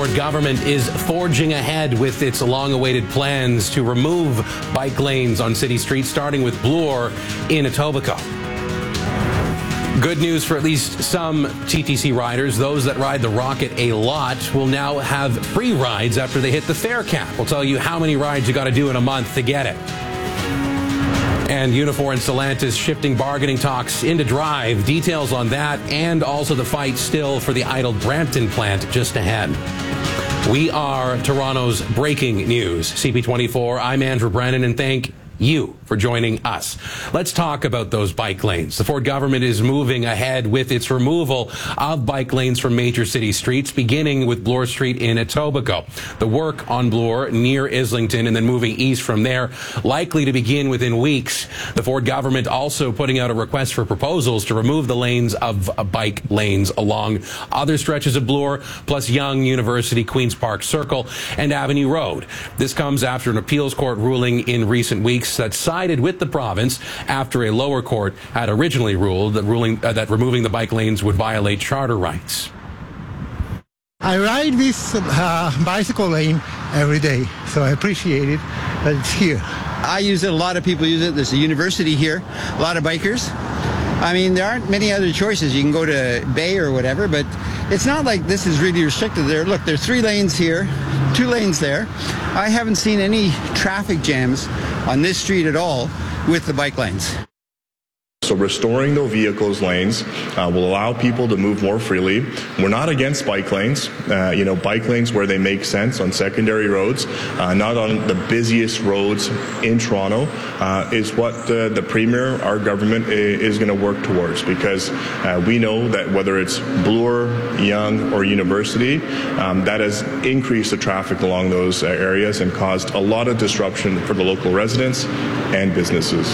Ford government is forging ahead with its long-awaited plans to remove bike lanes on city streets, starting with Bloor in Etobicoke. Good news for at least some TTC riders. Those that ride the Rocket a lot will now have free rides after they hit the fare cap. We'll tell you how many rides you got to do in a month to get it. And Unifor and Stellantis shifting bargaining talks into drive. Details on that and also the fight still for the idled Brampton plant just ahead. We are Toronto's breaking news. CP24, I'm Andrew Brennan, and thank you for joining us. Let's talk about those bike lanes. The Ford government is moving ahead with its removal of bike lanes from major city streets, beginning with Bloor Street in Etobicoke. The work on Bloor near Islington and then moving east from there likely to begin within weeks. The Ford government also putting out a request for proposals to remove the lanes of bike lanes along other stretches of Bloor, plus Yonge University, Queen's Park Circle, and Avenue Road. This comes after an appeals court ruling in recent weeks that sided with the province after a lower court had originally ruled that removing the bike lanes would violate charter rights. I ride this bicycle lane every day, so I appreciate it that it's here. I use it. A lot of people use it. There's a university here, a lot of bikers. I mean, there aren't many other choices. You can go to Bay or whatever, but it's not like this is really restricted there. Look, there's 3 lanes here, 2 lanes there. I haven't seen any traffic jams on this street at all with the bike lanes. So restoring the vehicles lanes will allow people to move more freely. We're not against bike lanes. Bike lanes where they make sense on secondary roads, not on the busiest roads in Toronto, is what the Premier, our government, is going to work towards, because we know that whether it's Bloor, Yonge, or University, that has increased the traffic along those areas and caused a lot of disruption for the local residents and businesses.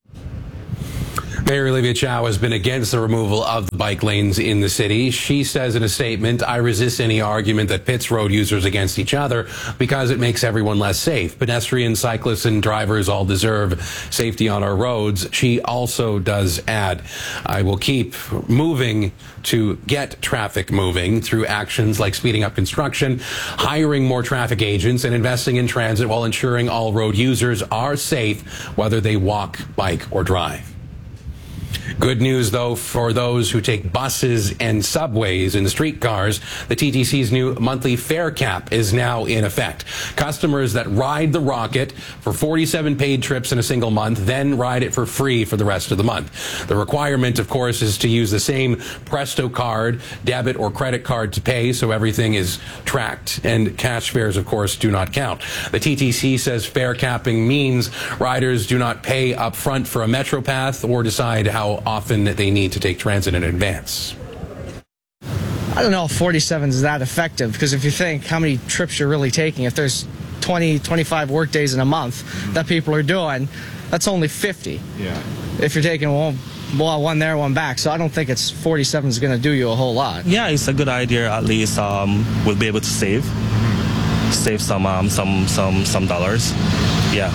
Mayor Olivia Chow has been against the removal of the bike lanes in the city. She says in a statement, "I resist any argument that pits road users against each other because it makes everyone less safe. Pedestrians, cyclists, and drivers all deserve safety on our roads." She also does add, "I will keep moving to get traffic moving through actions like speeding up construction, hiring more traffic agents, and investing in transit while ensuring all road users are safe, whether they walk, bike, or drive." Good news, though, for those who take buses and subways and streetcars. The TTC's new monthly fare cap is now in effect. Customers that ride the Rocket for 47 paid trips in a single month then ride it for free for the rest of the month. The requirement, of course, is to use the same Presto card, debit or credit card to pay, so everything is tracked, and cash fares, of course, do not count. The TTC says fare capping means riders do not pay up front for a MetroPath or decide how often they need to take transit in advance. I don't know if 47 is that effective, because if you think how many trips you're really taking, if there's 20, 25 work days in a month that people are doing, that's only 50. Yeah. If you're taking one there, one back. So I don't think 47 is going to do you a whole lot. Yeah, it's a good idea. At least we'll be able to save some dollars. Yeah.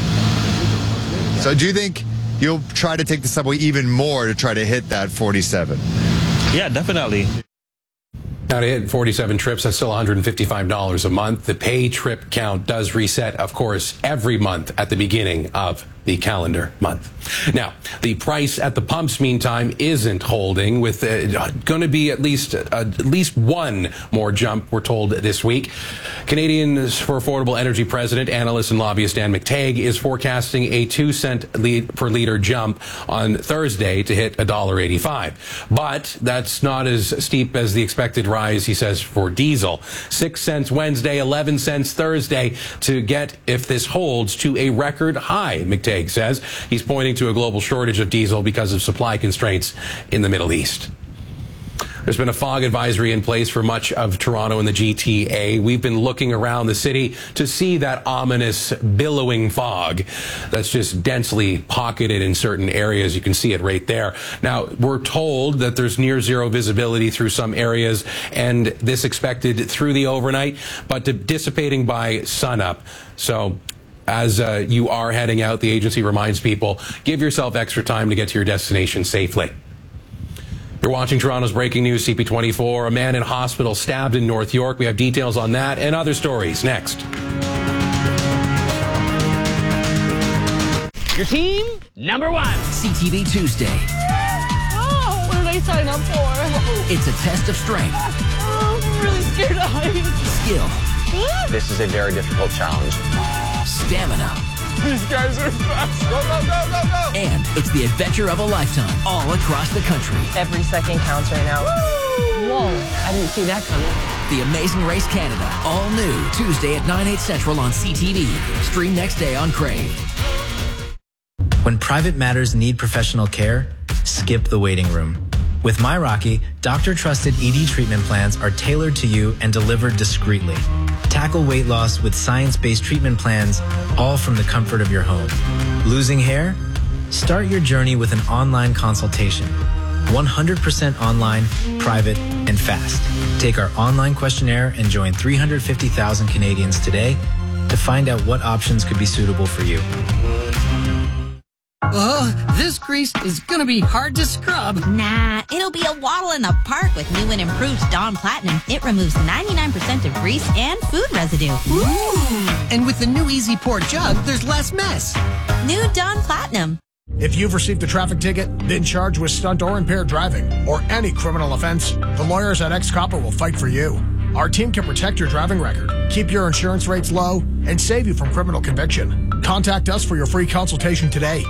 So do you think you'll try to take the subway even more to try to hit that 47? Yeah, definitely. Now, to hit 47 trips, that's still $155 a month. The pay trip count does reset, of course, every month at the beginning of the calendar month. Now, the price at the pumps, meantime, isn't holding, with going to be at least one more jump, we're told, this week. Canadians for Affordable Energy President, analyst, and lobbyist Dan McTeague is forecasting a 2-cent per liter jump on Thursday to hit $1.85. But that's not as steep as the expected rise, he says, for diesel. 6 cents Wednesday, 11 cents Thursday to get, if this holds, to a record high, McTeague says. He's pointing to a global shortage of diesel because of supply constraints in the Middle East. There's been a fog advisory in place for much of Toronto and the GTA. We've been looking around the city to see that ominous billowing fog that's just densely pocketed in certain areas. You can see it right there. Now, we're told that there's near zero visibility through some areas, and this expected through the overnight, but dissipating by sunup. So as you are heading out, the agency reminds people, give yourself extra time to get to your destination safely. You're watching Toronto's breaking news, CP24. A man in hospital stabbed in North York. We have details on that and other stories next. Your team, number one. CTV Tuesday. Oh, what did I sign up for? It's a test of strength. Oh, I'm really scared of heights. Skill. This is a very difficult challenge. Stamina. These guys are fast. Go, go, go, go, go. And it's the adventure of a lifetime all across the country. Every second counts right now. Woo! Whoa, I didn't see that coming. The Amazing Race Canada. All new Tuesday at 9, 8 Central on CTV. Stream next day on Crave. When private matters need professional care, skip the waiting room. With MyRocky, doctor-trusted ED treatment plans are tailored to you and delivered discreetly. Tackle weight loss with science-based treatment plans, all from the comfort of your home. Losing hair? Start your journey with an online consultation. 100% online, private, and fast. Take our online questionnaire and join 350,000 Canadians today to find out what options could be suitable for you. This grease is gonna be hard to scrub. Nah, it'll be a waddle in the park with new and improved Dawn Platinum. It removes 99% of grease and food residue. Ooh! And with the new Easy Pour jug, there's less mess. New Dawn Platinum. If you've received a traffic ticket, been charged with stunt or impaired driving, or any criminal offense, the lawyers at Ex-Copper will fight for you. Our team can protect your driving record, keep your insurance rates low, and save you from criminal conviction. Contact us for your free consultation today.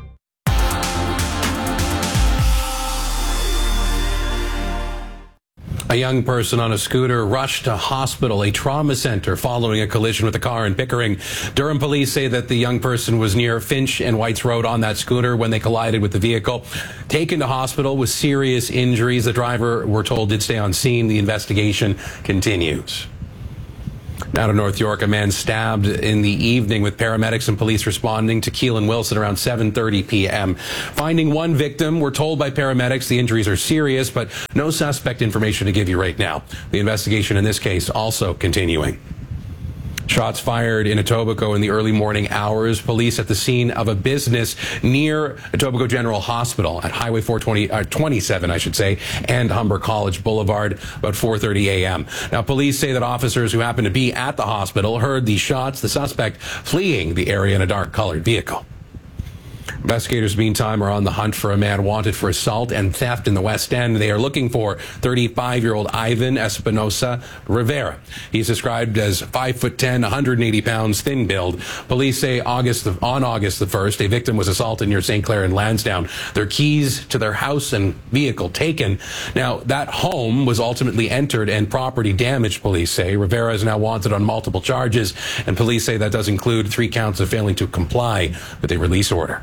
A young person on a scooter rushed to hospital, a trauma center, following a collision with a car in Pickering. Durham police say that the young person was near Finch and Whites Road on that scooter when they collided with the vehicle. Taken to hospital with serious injuries. The driver, we're told, did stay on scene. The investigation continues. Now to North York, a man stabbed in the evening with paramedics and police responding to Keelan Wilson around 7:30 p.m. Finding one victim, we're told by paramedics the injuries are serious, but no suspect information to give you right now. The investigation in this case also continuing. Shots fired in Etobicoke in the early morning hours. Police at the scene of a business near Etobicoke General Hospital at Highway 27, I should say, and Humber College Boulevard about 4:30 a.m. Now, police say that officers who happened to be at the hospital heard the shots, the suspect fleeing the area in a dark-colored vehicle. Investigators, meantime, are on the hunt for a man wanted for assault and theft in the West End. They are looking for 35-year-old Ivan Espinosa Rivera. He's described as 5'10", 180 pounds, thin build. Police say on August the 1st, a victim was assaulted near St. Clair and Lansdowne. Their keys to their house and vehicle taken. Now, that home was ultimately entered and property damaged, police say. Rivera is now wanted on multiple charges, and police say that does include 3 counts of failing to comply with a release order.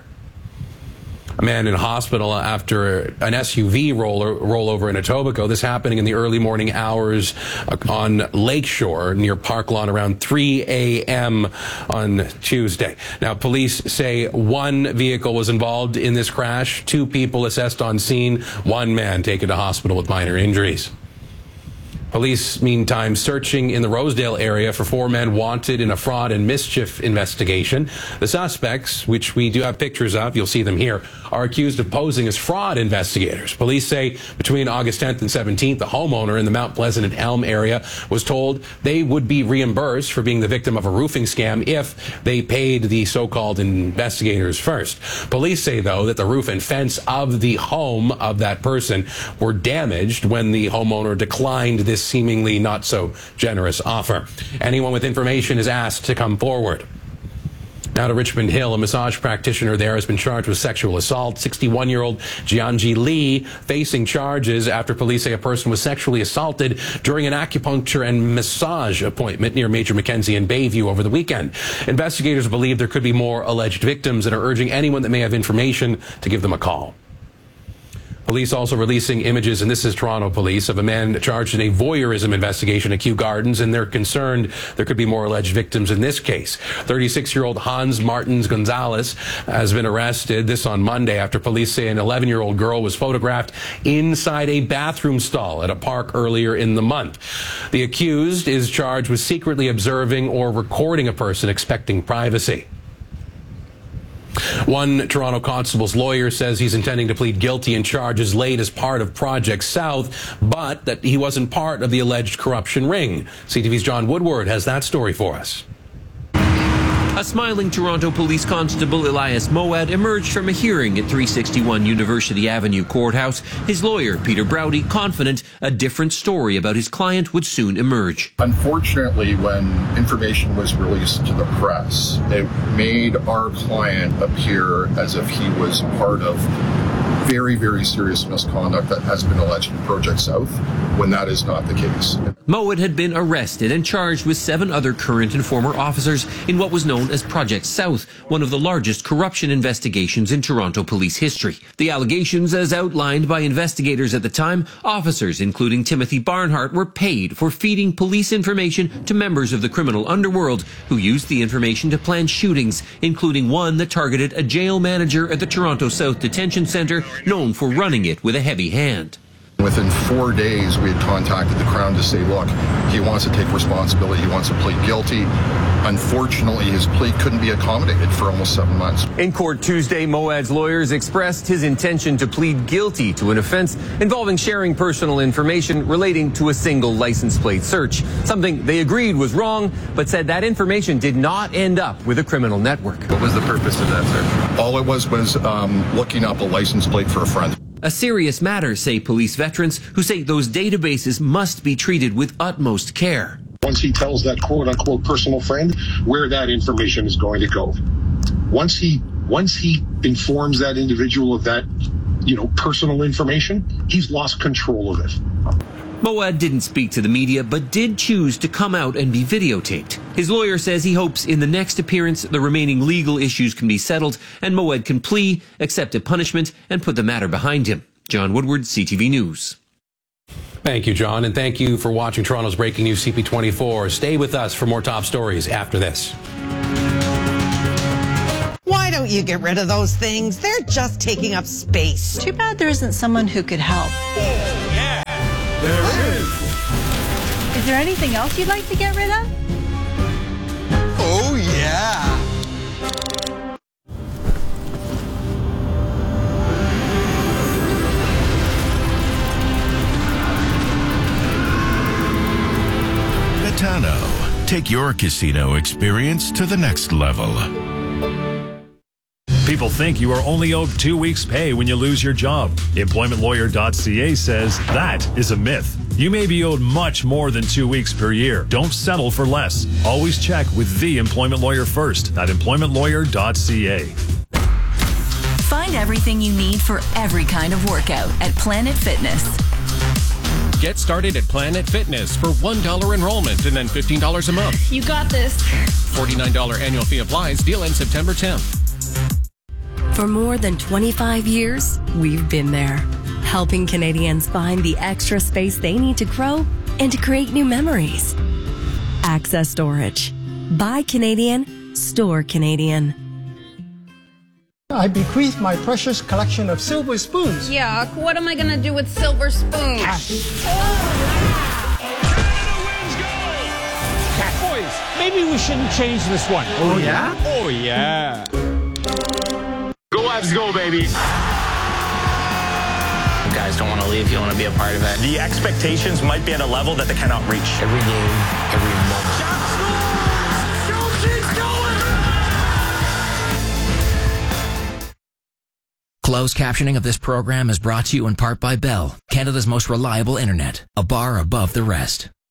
A man in hospital after an SUV rollover in Etobicoke. This happening in the early morning hours on Lakeshore near Park Lawn around 3 a.m. on Tuesday. Now, police say 1 vehicle was involved in this crash. 2 people assessed on scene. 1 man taken to hospital with minor injuries. Police, meantime, searching in the Rosedale area for 4 men wanted in a fraud and mischief investigation. The suspects, which we do have pictures of, you'll see them here, are accused of posing as fraud investigators. Police say between August 10th and 17th, the homeowner in the Mount Pleasant and Elm area was told they would be reimbursed for being the victim of a roofing scam if they paid the so-called investigators first. Police say, though, that the roof and fence of the home of that person were damaged when the homeowner declined this seemingly not so generous offer. Anyone with information is asked to come forward. Now to Richmond Hill, a massage practitioner there has been charged with sexual assault. 61-year-old Jianji Lee facing charges after police say a person was sexually assaulted during an acupuncture and massage appointment near Major Mackenzie and Bayview over the weekend. Investigators believe there could be more alleged victims and are urging anyone that may have information to give them a call. Police also releasing images, and this is Toronto Police, of a man charged in a voyeurism investigation at Kew Gardens, and they're concerned there could be more alleged victims in this case. 36-year-old Hans Martins Gonzalez has been arrested, this on Monday, after police say an 11-year-old girl was photographed inside a bathroom stall at a park earlier in the month. The accused is charged with secretly observing or recording a person expecting privacy. One Toronto constable's lawyer says he's intending to plead guilty in charges laid as part of Project South, but that he wasn't part of the alleged corruption ring. CTV's John Woodward has that story for us. A smiling Toronto police constable, Elias Moad, emerged from a hearing at 361 University Avenue Courthouse. His lawyer, Peter Browdy, confident a different story about his client would soon emerge. Unfortunately, when information was released to the press, it made our client appear as if he was part of very, very serious misconduct that has been alleged in Project South, when that is not the case. Moad had been arrested and charged with 7 other current and former officers in what was known as Project South, one of the largest corruption investigations in Toronto police history. The allegations, as outlined by investigators at the time, officers, including Timothy Barnhart, were paid for feeding police information to members of the criminal underworld who used the information to plan shootings, including one that targeted a jail manager at the Toronto South Detention Centre, known for running it with a heavy hand. Within 4 days, we had contacted the Crown to say, look, he wants to take responsibility, he wants to plead guilty. Unfortunately, his plea couldn't be accommodated for almost 7 months. In court Tuesday, Moad's lawyers expressed his intention to plead guilty to an offense involving sharing personal information relating to a single license plate search, something they agreed was wrong, but said that information did not end up with a criminal network. What was the purpose of that search? All it was looking up a license plate for a friend. A serious matter, say police veterans, who say those databases must be treated with utmost care. Once he tells that quote-unquote personal friend where that information is going to go, once he informs that individual of that, personal information, he's lost control of it. Moad didn't speak to the media, but did choose to come out and be videotaped. His lawyer says he hopes in the next appearance the remaining legal issues can be settled and Moad can plea, accept a punishment, and put the matter behind him. John Woodward, CTV News. Thank you, John, and thank you for watching Toronto's Breaking News CP24. Stay with us for more top stories after this. Why don't you get rid of those things? They're just taking up space. Too bad there isn't someone who could help. There is. Is there anything else you'd like to get rid of? Oh, yeah. Betano. Take your casino experience to the next level. People think you are only owed 2 weeks' pay when you lose your job. EmploymentLawyer.ca says that is a myth. You may be owed much more than 2 weeks per year. Don't settle for less. Always check with the employment lawyer first at EmploymentLawyer.ca. Find everything you need for every kind of workout at Planet Fitness. Get started at Planet Fitness for $1 enrollment and then $15 a month. You got this. $49 annual fee applies. Deal ends September 10th. For more than 25 years, we've been there, helping Canadians find the extra space they need to grow and to create new memories. Access Storage. Buy Canadian, store Canadian. I bequeath my precious collection of silver spoons. Yuck, what am I going to do with silver spoons? Boys, maybe we shouldn't change this one. Oh, yeah? Oh, yeah. Go Avs, go, baby. You guys don't want to leave. You want to be a part of it. The expectations might be at a level that they cannot reach. Every game, every moment. Closed captioning of this program is brought to you in part by Bell, Canada's most reliable internet, a bar above the rest.